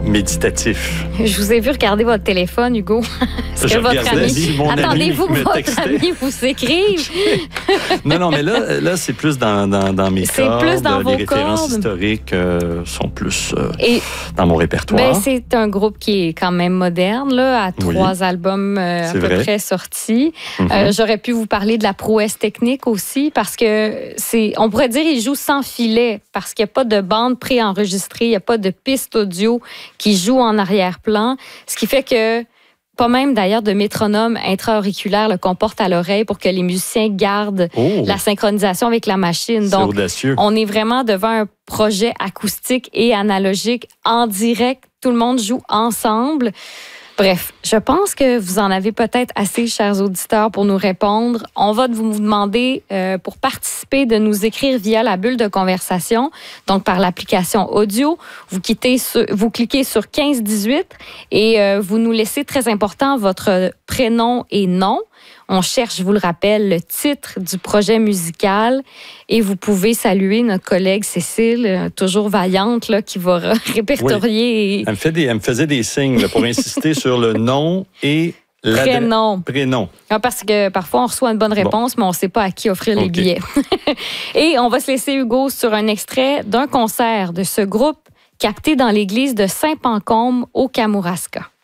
méditatif. Je vous ai vu regarder votre téléphone, Hugo. Est-ce que votre ami... Attendez-vous que votre ami vous écrive? Non, mais là c'est plus dans mes cordes. Plus dans vos les références cordes. Historiques sont plus dans mon répertoire. C'est un groupe qui est quand même moderne, là, à 3 albums à peu près sortis. J'aurais pu vous parler de la prouesse technique aussi, parce que on pourrait dire qu'il joue sans filet, parce qu'il n'y a pas de bande préenregistrée, il n'y a pas de piste audio qui joue en arrière-plan, ce qui fait que pas même d'ailleurs de métronome intra-auriculaire qu'on porte à l'oreille pour que les musiciens gardent la synchronisation avec la machine. Donc, audacieux. On est vraiment devant un projet acoustique et analogique en direct. Tout le monde joue ensemble. Bref, je pense que vous en avez peut-être assez, chers auditeurs, pour nous répondre. On va vous demander, pour participer, de nous écrire via la bulle de conversation, donc par l'application audio. Vous cliquez sur 1518 et vous nous laissez, très important, votre prénom et nom. On cherche, je vous le rappelle, le titre du projet musical et vous pouvez saluer notre collègue Cécile, toujours vaillante, là, qui va répertorier. Oui. Elle me faisait des signes là, pour insister sur le nom et prénom. Parce que parfois, on reçoit une bonne réponse, mais on ne sait pas à qui offrir les billets. Et on va se laisser, Hugo, sur un extrait d'un concert de ce groupe capté dans l'église de Saint-Pancôme au Kamouraska.